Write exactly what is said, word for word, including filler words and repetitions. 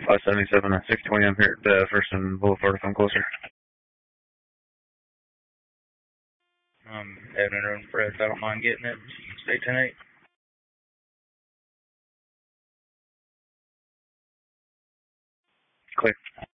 five seventy-seven and six twenty, I'm here at uh, First and Boulevard if I'm closer. Um, Evan and Fred, I don't mind getting it. Stay ten eight. Clear.